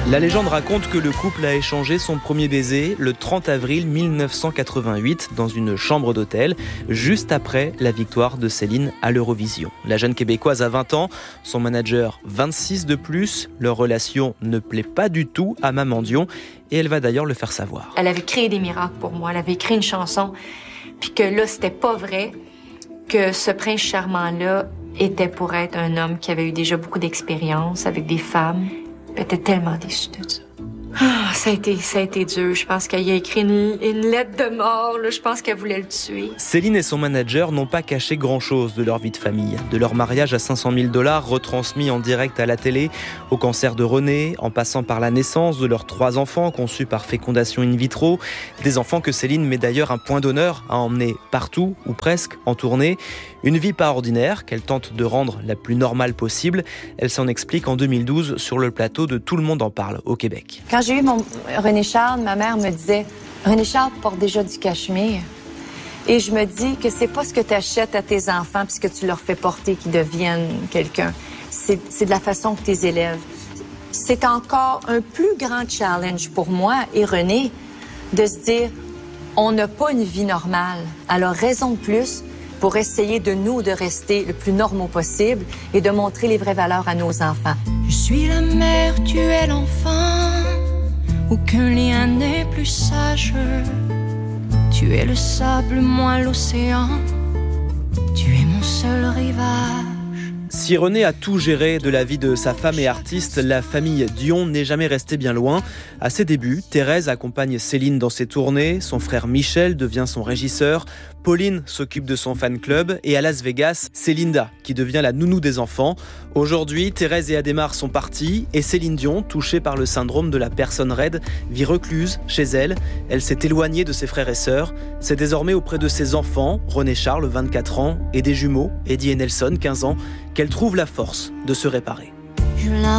La légende raconte que le couple a échangé son premier baiser le 30 avril 1988 dans une chambre d'hôtel, juste après la victoire de Céline à l'Eurovision. La jeune Québécoise a 20 ans, son manager 26 de plus. Leur relation ne plaît pas du tout à Maman Dion et elle va d'ailleurs le faire savoir. Elle avait créé des miracles pour moi, elle avait écrit une chanson, puis que là, c'était pas vrai, que ce prince charmant-là était pour être un homme qui avait eu déjà beaucoup d'expérience avec des femmes. Elle était tellement déçue de ça. Ça a été dur. Je pense qu'elle a écrit une lettre de mort. Là. Je pense qu'elle voulait le tuer. Céline et son manager n'ont pas caché grand-chose de leur vie de famille. De leur mariage à $500 000 retransmis en direct à la télé, au cancer de René, en passant par la naissance de leurs 3 enfants conçus par fécondation in vitro. Des enfants que Céline met d'ailleurs un point d'honneur à emmener partout, ou presque, en tournée. Une vie pas ordinaire qu'elle tente de rendre la plus normale possible. Elle s'en explique en 2012 sur le plateau de Tout le monde en parle au Québec. Quand j'ai eu mon René Charles, ma mère me disait « René Charles porte déjà du cachemire. » Et je me dis que c'est pas ce que tu achètes à tes enfants puis ce que tu leur fais porter qui deviennent quelqu'un. C'est de la façon que tu les élèves. C'est encore un plus grand challenge pour moi et René de se dire « On n'a pas une vie normale. Alors raison de plus pour essayer de rester le plus normaux possible et de montrer les vraies valeurs à nos enfants. » Je suis la mère, tu es l'enfant. Aucun lien n'est plus sage. Tu es le sable, moi l'océan. Tu es mon seul rivage. Si René a tout géré de la vie de sa femme et artiste, la famille Dion n'est jamais restée bien loin. À ses débuts, Thérèse accompagne Céline dans ses tournées, son frère Michel devient son régisseur, Pauline s'occupe de son fan club et à Las Vegas, c'est Linda qui devient la nounou des enfants. Aujourd'hui, Thérèse et Adhémar sont partis et Céline Dion, touchée par le syndrome de la personne raide, vit recluse chez elle. Elle s'est éloignée de ses frères et sœurs. C'est désormais auprès de ses enfants, René Charles, 24 ans, et des jumeaux, Eddie et Nelson, 15 ans, qu'elle trouve la force de se réparer.